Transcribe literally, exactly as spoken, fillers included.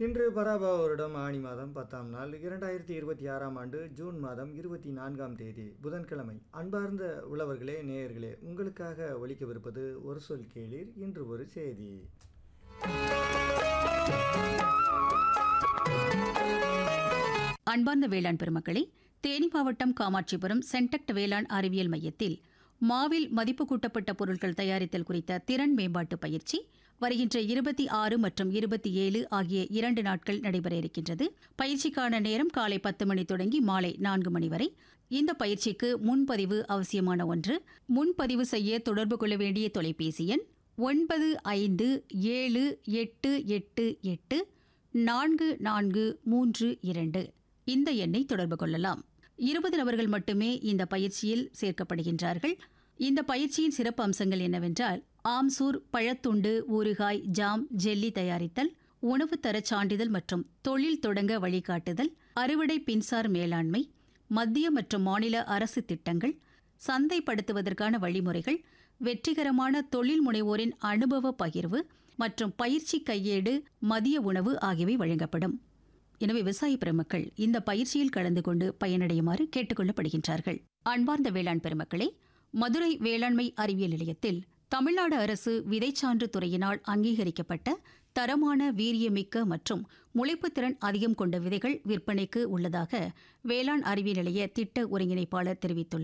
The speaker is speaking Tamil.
இன்று பராபவ வருடம் ஆணி மாதம் பத்தாம் நாள் இரண்டாயிரத்தி இருபத்தி ஆறாம் ஆண்டு ஜூன் மாதம் இருபத்தி நான்காம் தேதி புதன்கிழமை. அன்பார்ந்த உழவர்களே, நேயர்களே, உங்களுக்காக ஒலிக்கவிருப்பது ஒரு சொல் கேளீர், இன்று ஒரு செய்தி. அன்பார்ந்த வேளாண் பெருமக்களே, தேனி மாவட்டம் காமாட்சிபுரம் சென்டக்ட் வேளாண் அறிவியல் மையத்தில் மாவில் மதிப்பு கூட்டப்பட்ட பொருட்கள் தயாரித்தல் குறித்த திறன் மேம்பாட்டு பயிற்சி வருகின்ற இருபத்தி ஆறு மற்றும் இருபத்தி ஏழு ஆகிய இரண்டு நாட்கள் நடைபெற இருக்கின்றது. பயிற்சிக்கான நேரம் காலை பத்து மணி தொடங்கி மாலை நான்கு மணி வரை. இந்த பயிற்சிக்கு முன்பதிவு அவசியமான ஒன்று. முன்பதிவு செய்ய தொடர்பு கொள்ள வேண்டிய தொலைபேசி எண் ஒன்பது ஐந்து ஏழு எட்டு எட்டு எட்டு நான்கு நான்கு மூன்று இரண்டு. இந்த எண்ணை தொடர்பு கொள்ளலாம். இருபது நபர்கள் மட்டுமே இந்த பயிற்சியில் சேர்க்கப்படுகின்றார்கள். இந்த பயிற்சியின் சிறப்பு அம்சங்கள் என்னவென்றால், ஆம்சூர் பழத்துண்டு, ஊறுகாய், ஜாம், ஜெல்லி தயாரித்தல், உணவு தரச் சான்றிதழ் மற்றும் தொழில் தொடங்க வழிகாட்டுதல், அறுவடை பின்சார் மேலாண்மை, மத்திய மற்றும் மாநில அரசு திட்டங்கள், சந்தைப்படுத்துவதற்கான வழிமுறைகள், வெற்றிகரமான தொழில் முனைவோரின் அனுபவ பகிர்வு மற்றும் பயிற்சி கையேடு, மதிய உணவு ஆகியவை வழங்கப்படும். எனவே விவசாய பெருமக்கள் இந்த பயிற்சியில் கலந்து கொண்டு பயனடையுமாறு கேட்டுக்கொள்ளப்படுகின்றார்கள். அன்பார்ந்த வேளாண் பெருமக்களே, மதுரை வேளாண்மை அறிவியல் நிலையத்தில் தமிழ்நாடு அரசு விதைச்சான்று துறையினால் அங்கீகரிக்கப்பட்ட தரமான, வீரியமிக்க மற்றும் முளைப்புத்திறன் அதிகம் கொண்ட விதைகள் விற்பனைக்கு உள்ளதாக வேளாண் அறிவியல் நிலைய திட்ட ஒருங்கிணைப்பாளர் தெரிவித்துள்ளார்.